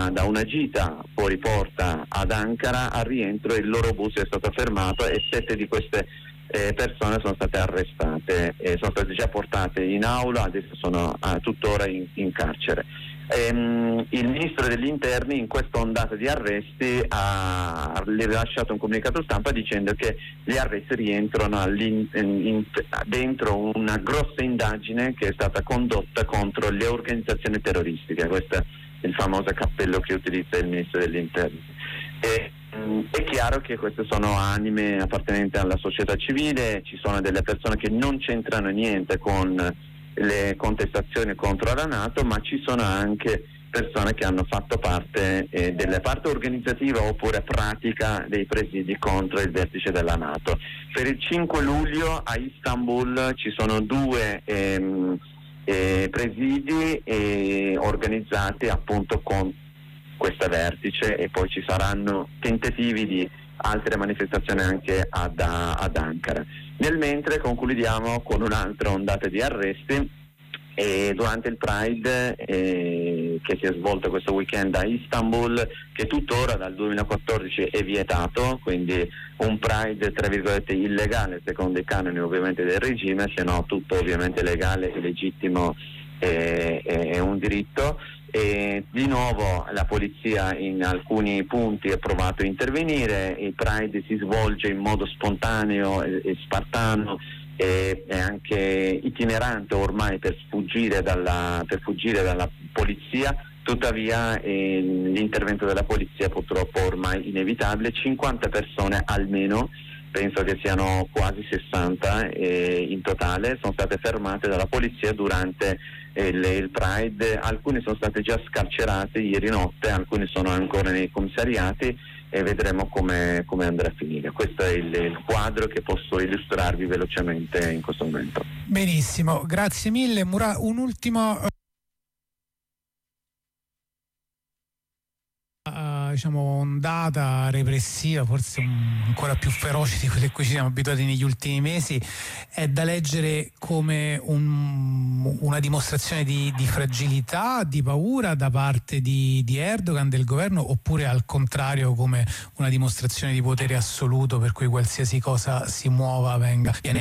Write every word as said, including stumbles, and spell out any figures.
da una gita fuori porta ad Ankara, al rientro il loro bus è stato fermato e sette di queste eh, persone sono state arrestate, eh, sono state già portate in aula, adesso sono eh, tuttora in, in carcere. Ehm, il ministro degli interni in questa ondata di arresti ha rilasciato un comunicato stampa dicendo che gli arresti rientrano in, in, dentro una grossa indagine che è stata condotta contro le organizzazioni terroristiche. Questo è il famoso cappello che utilizza il ministro degli interni. E, mh, è chiaro che queste sono anime appartenenti alla società civile, ci sono delle persone che non c'entrano niente con le contestazioni contro la NATO, ma ci sono anche persone che hanno fatto parte eh, della parte organizzativa oppure pratica dei presidi contro il vertice della NATO. Per il cinque luglio a Istanbul ci sono due ehm, eh, presidi eh, organizzati appunto con questo vertice, e poi ci saranno tentativi di altre manifestazioni anche ad, ad Ankara. Nel mentre concludiamo con un'altra ondata di arresti e durante il Pride eh, che si è svolto questo weekend a Istanbul, che tuttora dal duemilaquattordici è vietato, quindi un Pride tra virgolette illegale secondo i canoni ovviamente del regime, se no tutto ovviamente legale e legittimo è, è un diritto. E di nuovo la polizia in alcuni punti ha provato a intervenire, il Pride si svolge in modo spontaneo e, e spartano e, e anche itinerante ormai per sfuggire dalla, per fuggire dalla polizia, tuttavia eh, l'intervento della polizia purtroppo ormai inevitabile, cinquanta persone almeno, penso che siano quasi sessanta eh, in totale, sono state fermate dalla polizia durante il, il Pride, alcuni sono state già scarcerate ieri notte, alcuni sono ancora nei commissariati e vedremo come, come andrà a finire. Questo è il, il quadro che posso illustrarvi velocemente in questo momento. Benissimo, grazie mille. Murat, un ultimo... Uh, diciamo ondata repressiva, forse un, ancora più feroce di quelle a cui ci siamo abituati negli ultimi mesi, è da leggere come un, una dimostrazione di, di fragilità, di paura da parte di, di Erdogan, del governo, oppure al contrario come una dimostrazione di potere assoluto per cui qualsiasi cosa si muova venga viene